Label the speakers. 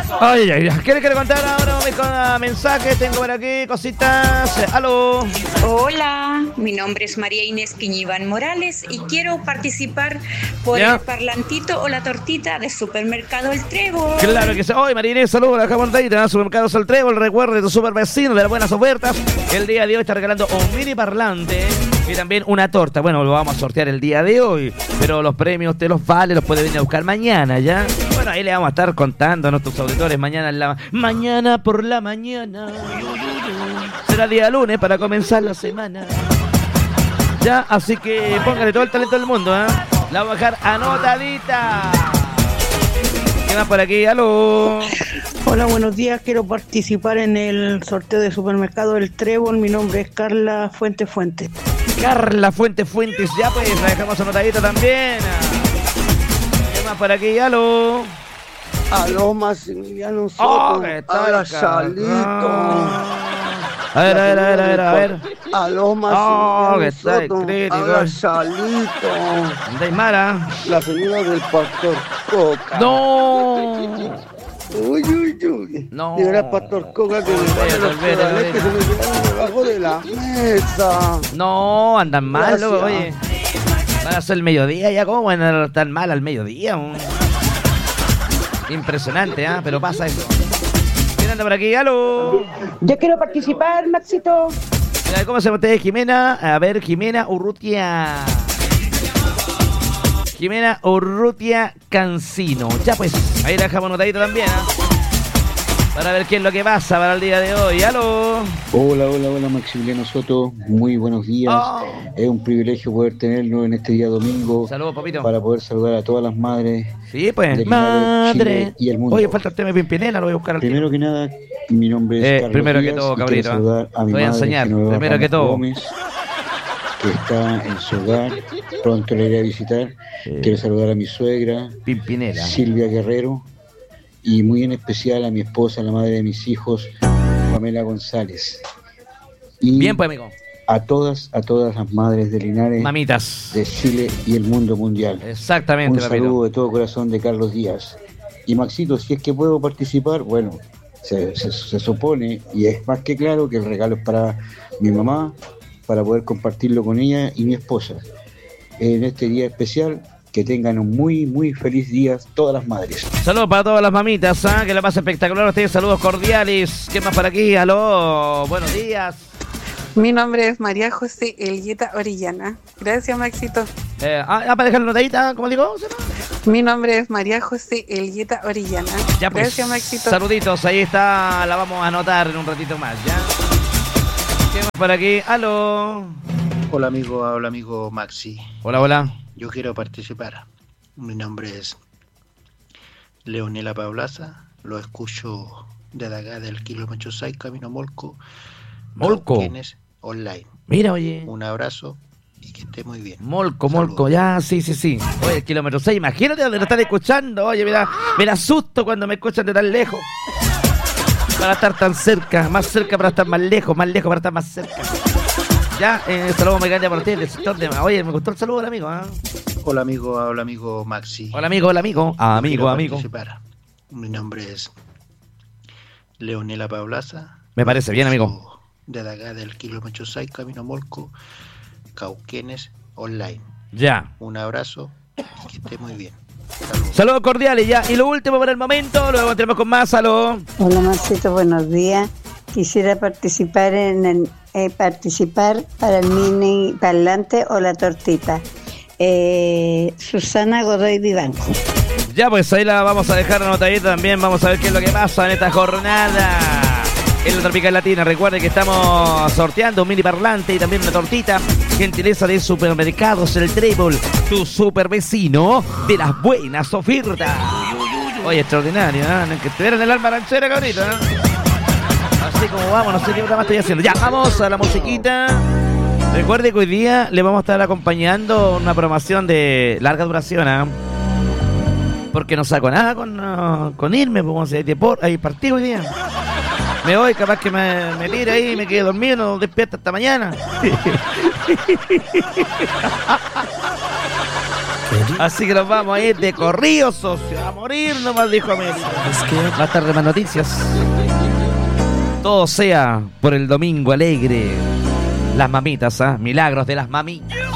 Speaker 1: Ay, ay, ay. ¿Qué le quiero contar ahora? Vamos con mensajes. Tengo por aquí cositas. Aló.
Speaker 2: Hola, mi nombre es María Inés Quiñiván Morales y quiero participar por
Speaker 1: ¿Ya?
Speaker 2: el parlantito o la tortita de Supermercado El Trébol.
Speaker 1: Claro que sí. Hoy, María Inés, saludos a la Jamontadita, Supermercados El Trébol. Recuerde tu super vecino de las buenas ofertas. El día de hoy está regalando un mini parlante y también una torta. Bueno, lo vamos a sortear el día de hoy, pero los premios usted los vale, los puede venir a buscar mañana, ¿ya? Bueno, ahí le vamos a estar contando a nuestros auditores mañana por la mañana. Será día lunes para comenzar la semana. Ya, así que póngale todo el talento del mundo, ¿eh? La vamos a dejar anotadita. ¿Qué más por aquí? ¡Aló!
Speaker 3: Hola, buenos días. Quiero participar en el sorteo de Supermercado El Trébol. Mi nombre es Carla Fuentes.
Speaker 1: Carla Fuentes. Ya pues, la dejamos anotadita también. ¿Qué más por aquí? ¡Aló!
Speaker 4: Aló, Maximiliano Soto.
Speaker 1: Oh, ¿qué tal,
Speaker 4: Hola, Salito.
Speaker 1: A ver.
Speaker 4: Aló, Maximiliano
Speaker 1: ¿qué tal,
Speaker 4: Soto.
Speaker 1: crítico?
Speaker 4: Hola, Salito.
Speaker 1: Daimara.
Speaker 4: La señora del Pastor Coca.
Speaker 1: No.
Speaker 4: Uy.
Speaker 1: No.
Speaker 4: Y era Pastor Coca que me pone los pedales que se me quedaron debajo de la mesa.
Speaker 1: No, andan mal,
Speaker 4: Gracias.
Speaker 1: loco, oye. Van a ser el mediodía ya, ¿cómo van a andar tan mal al mediodía? Impresionante, ¿ah? Pero pasa eso. ¿Quién anda por aquí? ¡Aló!
Speaker 3: Yo quiero participar, Maxito.
Speaker 1: ¿Cómo se llama usted? Jimena. A ver, Jimena Urrutia. Jimena Urrutia Cancino. Ya pues, ahí la dejamos notadita también, ¿ah? Para ver qué es lo que pasa para el día de hoy. ¡Aló!
Speaker 5: Hola, Maximiliano Soto. Muy buenos días.
Speaker 1: Oh.
Speaker 5: Es un privilegio poder tenerlo en este día domingo.
Speaker 1: Saludos, papito.
Speaker 5: Para poder saludar a todas las madres.
Speaker 1: Sí, pues.
Speaker 5: de
Speaker 1: Madre.
Speaker 5: Chile y el mundo.
Speaker 1: Oye, falta el tema de Pimpinela, lo voy a buscar al
Speaker 5: Primero que nada, mi nombre es Carlos
Speaker 1: primero que
Speaker 5: Díaz
Speaker 1: todo,
Speaker 5: y quiero
Speaker 1: cabrito,
Speaker 5: saludar a mi
Speaker 1: voy a
Speaker 5: madre,
Speaker 1: enseñar.
Speaker 5: Genoveva
Speaker 1: Primero que
Speaker 5: Ramos
Speaker 1: todo.
Speaker 5: Gómez, que está en su hogar. Pronto la iré a visitar. Quiero saludar a mi suegra,
Speaker 1: Pimpinela.
Speaker 5: Silvia Guerrero. Y muy en especial a mi esposa, la madre de mis hijos, Pamela González. Y
Speaker 1: Bien, pues, amigo.
Speaker 5: a todas las madres de Linares,
Speaker 1: Mamitas.
Speaker 5: de Chile y el mundo mundial.
Speaker 1: Exactamente,
Speaker 5: Un
Speaker 1: papito.
Speaker 5: saludo de todo corazón de Carlos Díaz. Y Maxito, si es que puedo participar, bueno, se supone, y es más que claro, que el regalo es para mi mamá, para poder compartirlo con ella y mi esposa. En este día especial, que tengan un muy feliz día todas las madres.
Speaker 1: Saludos para todas las mamitas, ¿ah? Que la pasen espectacular. Ustedes, saludos cordiales. ¿Qué más por aquí? Aló, buenos días.
Speaker 6: Mi nombre es María José Elgueta Orellana. Gracias, Maxito.
Speaker 1: Para dejar la notadita, ¿cómo digo?
Speaker 6: Mi nombre es María José Elgueta Orellana.
Speaker 1: Ya pues,
Speaker 6: Gracias, Maxito.
Speaker 1: saluditos, ahí está, la vamos a anotar en un ratito más, ¿ya? ¿Qué más por aquí? Aló.
Speaker 7: Hola amigo Maxi.
Speaker 1: Hola.
Speaker 7: Yo quiero participar. Mi nombre es Leonela Paulaza. Lo escucho desde acá del kilómetro 6, camino Molco. Cauquenes online.
Speaker 1: Mira, oye.
Speaker 7: Un abrazo y que esté muy bien.
Speaker 1: Molco, ya, sí. Oye, el kilómetro 6, imagínate donde lo están escuchando. Oye, me da susto cuando me escuchan de tan lejos. Para estar tan cerca, más cerca para estar más lejos para estar más cerca. Ya, saludos muy grandes para ustedes del sector de... Oye, me gustó el saludo del amigo, ¿eh?
Speaker 7: Hola amigo Maxi.
Speaker 1: Hola amigo. Amigo.
Speaker 7: Participar. Mi nombre es Leonela Paulaza.
Speaker 1: Me parece bien, amigo.
Speaker 7: Desde acá del kilómetro 6, camino Molco, Cauquenes online.
Speaker 1: Ya.
Speaker 7: Un abrazo y que esté muy bien.
Speaker 1: Saludos cordiales, ya. Y lo último para el momento, luego tenemos con más. Hola
Speaker 8: Maxito, buenos días. Quisiera participar participar para el mini parlante o la tortita. Susana Godoy Vivanco.
Speaker 1: Ya, pues ahí la vamos a dejar anotadita también. Vamos a ver qué es lo que pasa en esta jornada en la Tropical Latina. Recuerden que estamos sorteando un mini parlante y también una tortita. Gentileza de Supermercados El Trébol, tu super vecino de las buenas ofertas. Oye, extraordinario, ¿eh? Que estuvieran en el alma ranchera, cabrito, ¿eh? Así como vamos, no sé qué otra más estoy haciendo. Ya, vamos a la musiquita. Recuerde que hoy día le vamos a estar acompañando una promoción de larga duración, ¿eh? Porque no saco nada con irme, pues hay partido hoy día. Me voy, capaz que me tire ahí, me quede dormido, no despierta hasta mañana. Así que nos vamos a ir de corrido, socio. A morir nomás, dijo América. Más tarde más noticias. Todo sea por el domingo alegre. Las mamitas, ¿ah? Milagros de las mamitas.